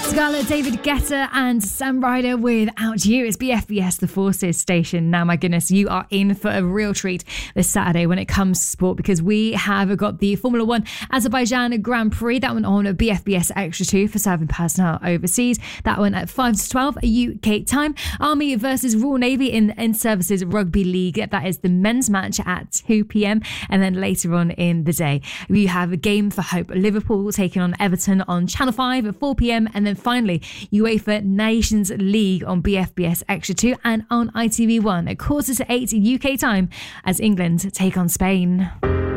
Scala, David Guetta and Sam Ryder Without You. It's BFBS, the Forces station. Now, my goodness, you are in for a real treat this Saturday when it comes to sport, because we have got the Formula One Azerbaijan Grand Prix. That one on BFBS Extra 2 for serving personnel overseas. That one at 5 to 12 UK time. Army versus Royal Navy in Services Rugby League. That is the men's match at 2 p.m. And then later on in the day, we have a Game for Hope. Liverpool taking on Everton on Channel 5 at 4 p.m. And then finally, UEFA Nations League on BFBS Extra 2 and on ITV1 at 7:45 UK time as England take on Spain.